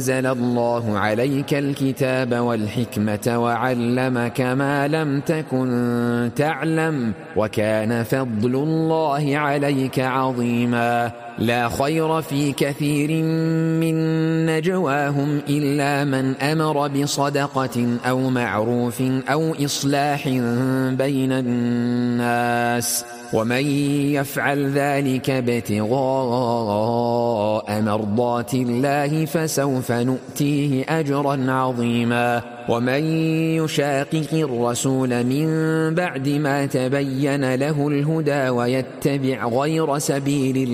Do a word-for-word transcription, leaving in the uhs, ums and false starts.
أنزل الله عليك الكتاب والحكمة وعلمك ما لم تكن تعلم وكان فضل الله عليك عظيما. لا خير في كثير من نجواهم إلا من أمر بصدقة أو معروف أو إصلاح بين الناس ومن يفعل ذلك ابتغاء مرضات الله فسوف نؤتيه أجرا عظيما. ومن يشاقق الرسول من بعد ما تبين له الهدى ويتبع غير سبيل